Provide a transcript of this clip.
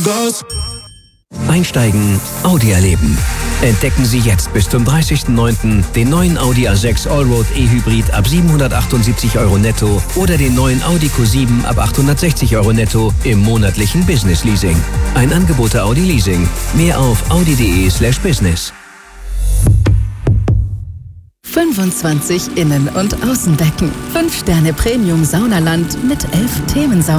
Einsteigen, Audi erleben. Entdecken Sie jetzt bis zum 30.09. den neuen Audi A6 Allroad E-Hybrid ab 778 € netto oder den neuen Audi Q7 ab 860 € netto im monatlichen Business Leasing. Ein Angebot der Audi Leasing. Mehr auf audi.de/business. 25 Innen- und Außenbecken. 5 Sterne Premium Saunaland mit 11 Themensaunen.